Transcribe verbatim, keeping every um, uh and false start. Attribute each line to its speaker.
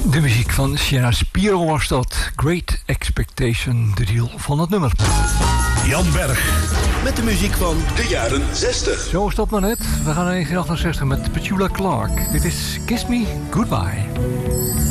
Speaker 1: De muziek van Sienna Spiro was dat. Great Expectation, de titel van het nummer.
Speaker 2: Jan Berg.
Speaker 3: Met de muziek van
Speaker 2: de jaren zestig.
Speaker 1: Zo is dat maar net. We gaan naar negentien achtenzestig met Petula Clark. Dit is Kiss Me Goodbye.